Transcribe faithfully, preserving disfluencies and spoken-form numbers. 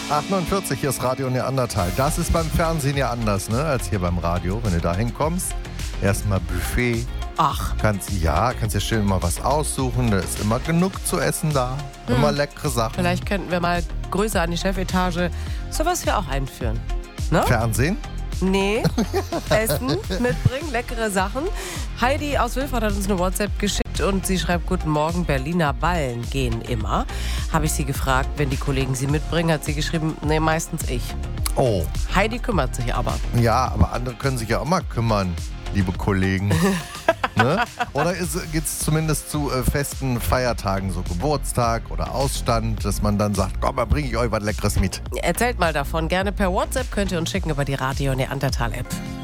acht Uhr neunundvierzig, hier ist Radio Neandertal. Das ist beim Fernsehen ja anders, ne, als hier beim Radio. Wenn du da hinkommst, erstmal Buffet. Ach. Kannst, ja, kannst ja schön mal was aussuchen. Da ist immer genug zu essen da. Hm. Immer leckere Sachen. Vielleicht könnten wir mal größer an die Chefetage sowas wir auch einführen. Ne? Fernsehen? Nee, Essen mitbringen, leckere Sachen. Heidi aus Wilfrat hat uns eine WhatsApp geschickt und sie schreibt, guten Morgen, Berliner Ballen gehen immer. Habe ich sie gefragt, wenn die Kollegen sie mitbringen, hat sie geschrieben, nee, meistens ich. Oh. Heidi kümmert sich aber. Ja, aber andere können sich ja auch mal kümmern, liebe Kollegen. Ne? Oder geht es zumindest zu äh, festen Feiertagen, so Geburtstag oder Ausstand, dass man dann sagt, komm, mal bringe ich euch was Leckeres mit. Erzählt mal davon. Gerne per WhatsApp könnt ihr uns schicken über die Radio Neandertal App.